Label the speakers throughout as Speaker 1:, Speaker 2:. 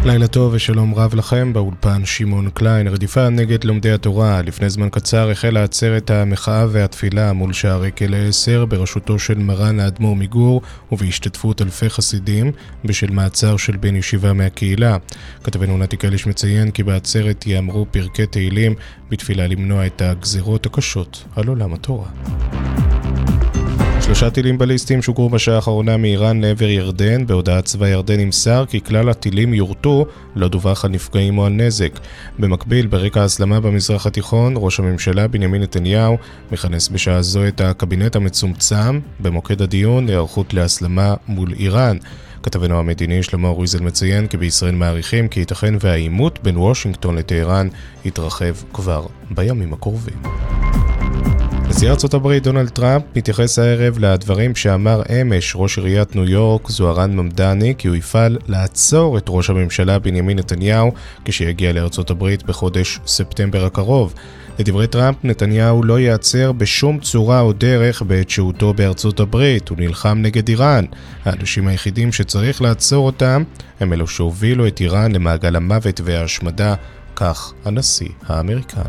Speaker 1: לילה טוב ושלום רב לכם, באולפן שמעון קליין. רדיפה נגד לומדי התורה. לפני זמן קצר החלה עצרת המחאה והתפילה מול שערי כלא 10 בראשותו של מרן האדמו"ר מגור ובהשתתפות אלפי חסידים בשל מעצר של בן ישיבה מהקהילה. כתבנו נתי קליש מציין כי בעצרת יאמרו פרקי תהילים בתפילה למנוע את הגזירות הקשות על עולם התורה. 3 טילים בליסטיים שוגרו בשעה האחרונה מאיראן לעבר ירדן. בהודעת צבא ירדן נמסר כי כלל הטילים יורטו, לא דווח על נפגעים או על נזק. במקביל, ברקע ההסלמה במזרח התיכון, ראש הממשלה בנימין נתניהו מכנס בשעה זו את הקבינט המצומצם במוקד הדיון להיערכות להסלמה מול איראן. כתבנו המדיני שלמה רויזל מציין כי בישראל מעריכים כי ייתכן והעימות בין וושינגטון לטהרן יתרחב כבר בימים הקרובים. נשיא ארצות הברית דונלד טראמפ מתייחס הערב לדברים שאמר אמש ראש עיריית ניו יורק זוהרן ממדני כי הוא יפעל לעצור את ראש הממשלה בנימין נתניהו כשיגיע לארצות הברית בחודש ספטמבר הקרוב. לדברי טראמפ, נתניהו לא ייעצר בשום צורה או דרך בעת שהותו בארצות הברית. הוא נלחם נגד איראן. האנשים היחידים שצריך לעצור אותם הם אלו שהובילו את איראן למעגל המוות וההשמדה, כך הנשיא האמריקני.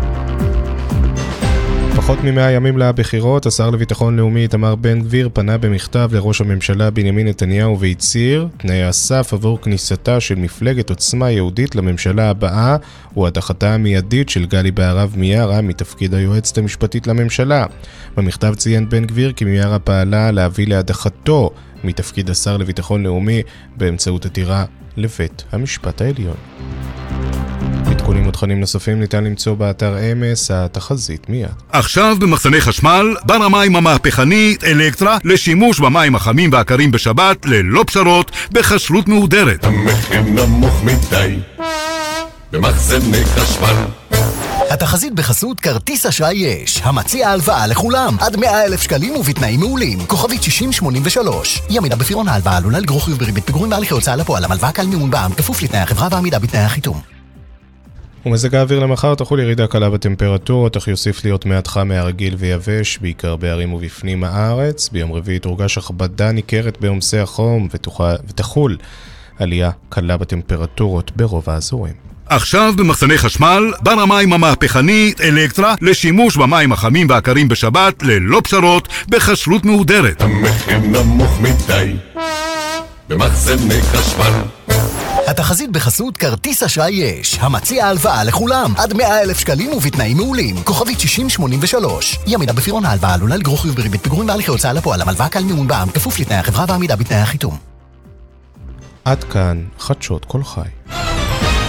Speaker 1: פחות מ100 ימים לבחירות, השר לביטחון לאומי איתמר בן גביר פנה במכתב לראש הממשלה בנימין נתניהו והצהיר תנאי הסף עבור כניסתה של מפלגת עוצמה יהודית לממשלה הבאה הוא הדחתה המיידית של גלי בהרב מיארה מתפקיד היועצת המשפטית לממשלה. במכתב ציין בן גביר כי מיארה פעלה להביא להדחתו מתפקיד השר לביטחון לאומי באמצעות עתירה לבית המשפט העליון. עדכונים ותכנים נוספים ניתן למצוא באתר אמס, התחזית מיד.
Speaker 2: עכשיו במחסני חשמל, בר המים המהפכני אלקטרה לשימוש במים החמים והקרים בשבת ללא פשרות בכשרות מהודרת.
Speaker 3: המחיר נמוך מדי במחסני חשמל.
Speaker 4: התחזית בחסות כרטיס אשראי יש, המציע הלוואה לכולם, עד 100,000 שקלים ובתנאים מעולים, כוכבית 6083. אי עמידה בפירעון ההלוואה עלולה לגרור חיוב בריבית פיגורים בהליכי הוצאה לפועל, הלוואה קל מימון בע"מ, כפוף לתנאי החברה ועמידה בתנאי החיתום.
Speaker 1: ומזג האוויר למחר תחול ירידה קלה בטמפרטורות, אך יוסיף להיות מעט חם מהרגיל ויבש, בעיקר בערים ובפנים הארץ. ביום רביעי תורגש הכבדה ניכרת בעומסי החום ותחול עלייה קלה בטמפרטורות ברוב האזורים.
Speaker 2: עכשיו במחסני חשמל, בר המים המהפכני אלקטרה לשימוש במים החמים והקרים בשבת ללא פשרות בכשרות מהודרת.
Speaker 3: המחיר נמוך מדי במחסני חשמל.
Speaker 4: התחזית בחסות כרטיס אשראי יש, המציע הלוואה לכולם, עד 100,000 שקלים ובתנאים מעולים, כוכבית 6083. אי עמידה בפירעון ההלוואה עלולה לגרור חיוב בריבית פיגורים בהליכי הוצאה לפועל, הלוואה קל מימון בע"מ, כפוף לתנאי החברה ועמידה בתנאי החיתום.
Speaker 1: עד כאן חדשות כל חי.